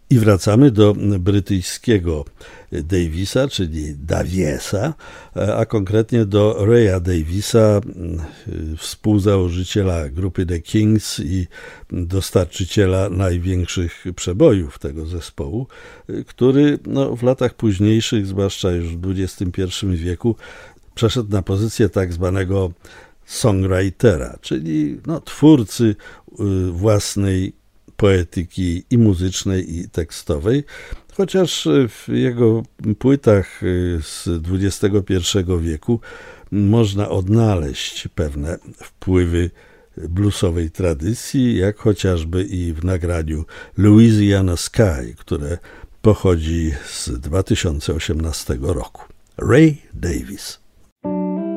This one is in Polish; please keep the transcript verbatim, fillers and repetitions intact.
I wracamy do brytyjskiego Davisa, czyli Daviesa, a konkretnie do Raya Davisa, współzałożyciela grupy The Kings i dostarczyciela największych przebojów tego zespołu, który no, w latach późniejszych, zwłaszcza już w dwudziestym pierwszym wieku, przeszedł na pozycję tak zwanego songwritera, czyli no, twórcy własnej poetyki i muzycznej, i tekstowej, chociaż w jego płytach z dwudziestego pierwszego wieku można odnaleźć pewne wpływy bluesowej tradycji, jak chociażby i w nagraniu Louisiana Sky, które pochodzi z dwa tysiące osiemnastego roku. Ray Davies.